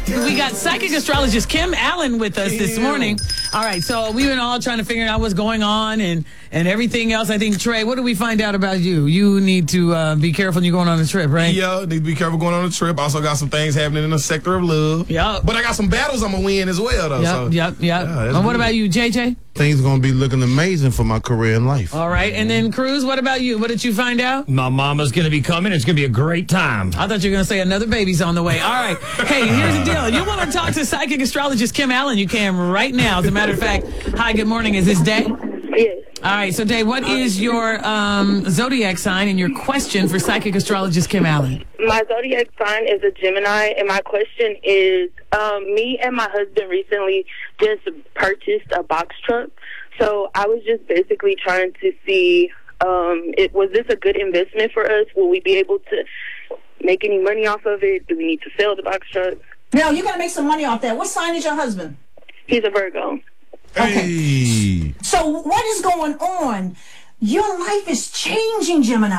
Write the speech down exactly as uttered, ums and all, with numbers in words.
We got psychic astrologist Kim Allen with us this morning. All right, so we've been all trying to figure out what's going on and, and everything else. I think, Trey, what do we find out about you? You need to uh, be careful when you're going on a trip, right? Yeah, need to be careful going on a trip. Also got some things happening in the sector of love. Yep. But I got some battles I'm going to win as well, though. Yep, so, yep, yep. Yeah, and what good. about you, J J? Things going to be looking amazing for my career in life. All right, and then Cruz, what about you? What did you find out? My mama's going to be coming. It's going to be a great time. I thought you were going to say another baby's on the way. All right. Hey, here's the deal. You want to talk to psychic astrologist Kim Allen? You can right now. As a matter of fact, hi, good morning. Is this Day? Yes. All right. So, Day, what is your um, zodiac sign and your question for psychic astrologist Kim Allen? My zodiac sign is a Gemini, and my question is, um, me and my husband recently just purchased a box truck. So I was just basically trying to see, um, it was this a good investment for us? Will we be able to make any money off of it? Do we need to sell the box truck? No, you're going to make some money off that. What sign is your husband? He's a Virgo. Hey. So what is going on? Your life is changing, Gemini.